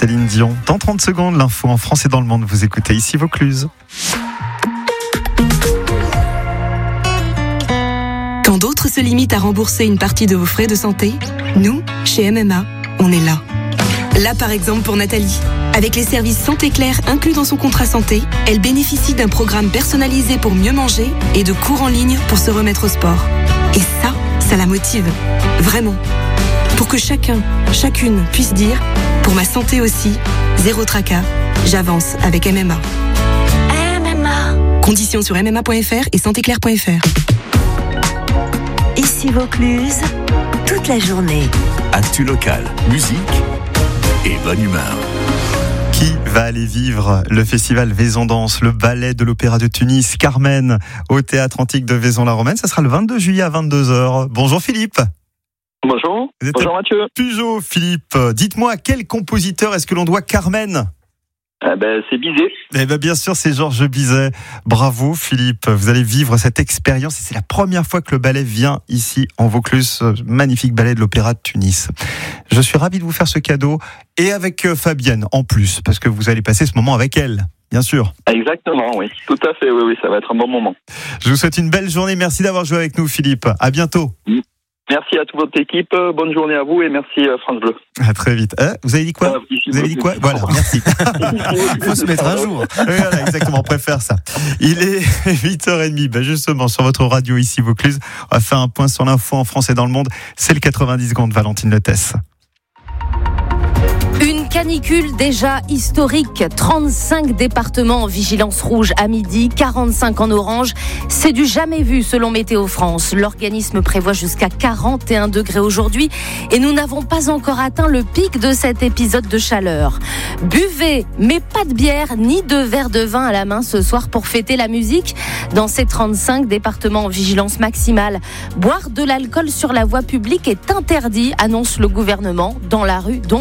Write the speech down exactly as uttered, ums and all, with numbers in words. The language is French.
Céline Dion. Dans trente secondes, l'info en France et dans le monde. Vous écoutez ici Vaucluse. Quand d'autres se limitent à rembourser une partie de vos frais de santé, nous, chez M M A, on est là. Là, par exemple, pour Nathalie. Avec les services Santé Claire inclus dans son contrat santé, elle bénéficie d'un programme personnalisé pour mieux manger et de cours en ligne pour se remettre au sport. Et ça, ça la motive. Vraiment. Pour que chacun, chacune puisse dire, pour ma santé aussi, zéro tracas, j'avance avec M M A. M M A. Conditions sur m m a point f r et santé claire point f r. Ici Vaucluse, toute la journée. Actu locale, musique et bonne humeur. Qui va aller vivre le festival Vaison Danse, le ballet de l'Opéra de Tunis, Carmen, au Théâtre Antique de Vaison-la-Romaine? Ça sera le vingt-deux juillet à vingt-deux heures. Bonjour Philippe. Bonjour. Bonjour Mathieu. Peugeot, Philippe. Dites-moi, à quel compositeur est-ce que l'on doit Carmen? Eh ben, c'est Bizet. Eh ben, bien sûr, c'est Georges Bizet. Bravo, Philippe. Vous allez vivre cette expérience et c'est la première fois que le ballet vient ici en Vaucluse. Magnifique ballet de l'Opéra de Tunis. Je suis ravi de vous faire ce cadeau et avec Fabienne en plus, parce que vous allez passer ce moment avec elle. Bien sûr. Exactement, oui. Tout à fait, oui, oui, ça va être un bon moment. Je vous souhaite une belle journée. Merci d'avoir joué avec nous, Philippe. À bientôt. Merci à toute votre équipe. Bonne journée à vous et merci France Bleu. À très vite. Euh, vous avez dit quoi? euh, Vous avez dit quoi? Voilà, merci. Il faut se mettre un jour. Voilà, exactement, on préfère ça. Il est huit heures trente, ben justement, sur votre radio ici, Vaucluse. On va faire un point sur l'info en France et dans le monde. C'est le quatre-vingt-dix secondes, Valentine Letesse. Une canicule déjà historique, trente-cinq départements en vigilance rouge à midi, quarante-cinq en orange. C'est du jamais vu selon Météo France. L'organisme prévoit jusqu'à quarante et un degrés aujourd'hui et nous n'avons pas encore atteint le pic de cet épisode de chaleur. Buvez, mais pas de bière ni de verre de vin à la main ce soir pour fêter la musique. Dans ces trente-cinq départements en vigilance maximale, boire de l'alcool sur la voie publique est interdit, annonce le gouvernement dans la rue.